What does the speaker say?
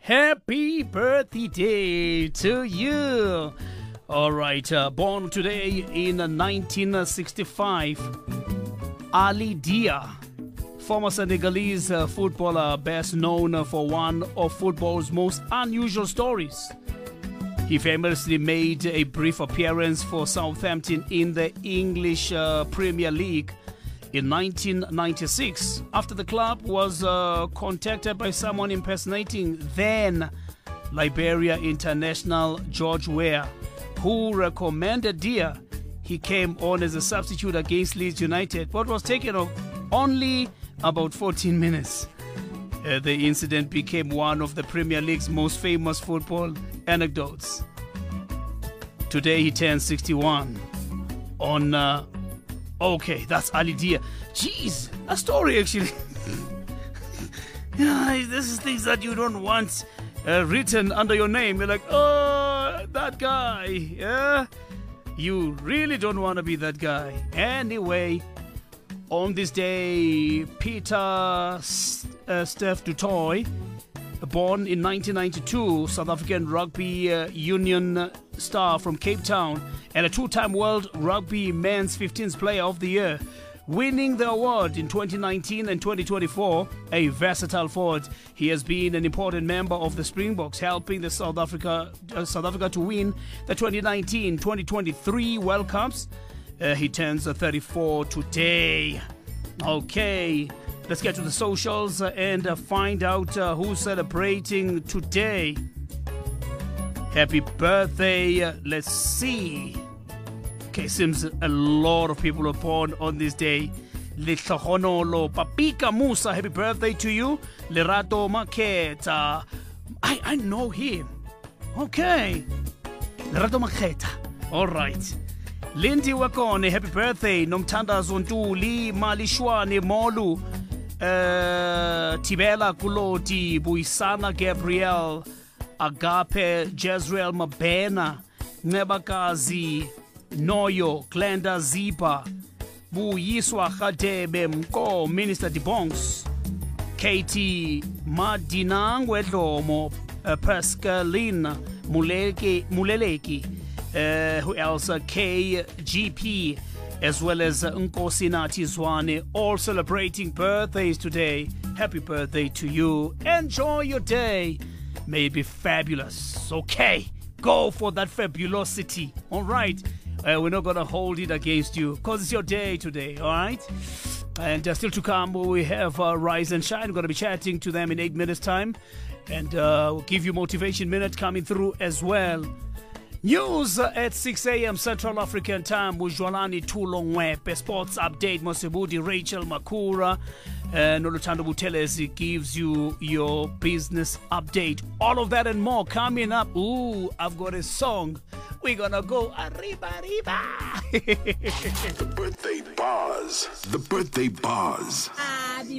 Happy birthday to you. All right, born today in 1965, Ali Dia, former Senegalese footballer, best known for one of football's most unusual stories. He famously made a brief appearance for Southampton in the English Premier League in 1996 after the club was contacted by someone impersonating then Liberia international George Weah, who recommended Dia. He came on as a substitute against Leeds United, but was taken off only about 14 minutes. The incident became one of the Premier League's most famous football anecdotes. Today he turns 61 on... okay, that's Ali Dia. Jeez, a story actually. This is things that you don't want written under your name. You're like, oh, that guy. Yeah, you really don't want to be that guy. Anyway, on this day, Peter Steph du Toit, born in 1992, South African rugby union star from Cape Town, and a two-time World Rugby Men's 15th Player of the Year, winning the award in 2019 and 2024. A versatile forward, he has been an important member of the Springboks, helping the South Africa to win the 2019-2023 World Cups. He turns 34 today. Okay, let's get to the socials and find out who's celebrating today. Happy birthday. Let's see. Okay, seems a lot of people are born on this day. Lehlohonolo Papika Musa, happy birthday to you. Lerato Maketa. I know him. Okay. Lerato Maketa. All right. Lindy Wakone, happy birthday. Nomtanda Zontuli, Malishwane Molu, Tibela Kuloti, Buisana Gabriel, Agape, Jezreel Mabena, Nebakazi, Noyo, Glenda Zipa, Buyiswa Khadebe Mko, Minister Dibongs, Katie Madinangwe Lomo, Pascaline Muleleki, who else? KGP, as well as Nkosi Zwane, all celebrating birthdays today. Happy birthday to you. Enjoy your day. May it be fabulous. Okay, go for that fabulosity. All right, we're not going to hold it against you because it's your day today. All right, and still to come, we have Rise and Shine. We're going to be chatting to them in 8 minutes time, and we'll give you Motivation Minute coming through as well. News at 6 a.m. Central African Time with Jwalani Tulongwepe. Sports update, Mosebudi, Rachel Makura, Nolutando Butelesi gives you your business update. All of that and more coming up. Ooh, I've got a song. We're gonna go arriba, arriba. The birthday bars. The birthday bars.